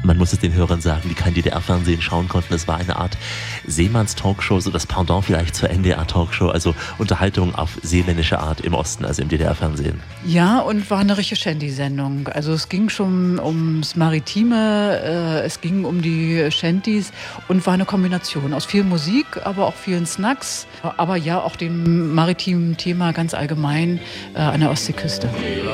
Man muss es den Hörern sagen, die kein DDR-Fernsehen schauen konnten. Es war eine Art Seemanns-Talkshow, so das Pendant vielleicht zur NDR-Talkshow, also Unterhaltung auf seemännische Art im Osten, also im DDR-Fernsehen. Ja, und war eine richtige Shanty-Sendung. Also es ging schon ums Maritime, es ging um die Shanties und war eine Kombination aus viel Musik, aber auch vielen Snacks, aber ja auch dem maritimen Thema ganz allgemein an der Ostseeküste.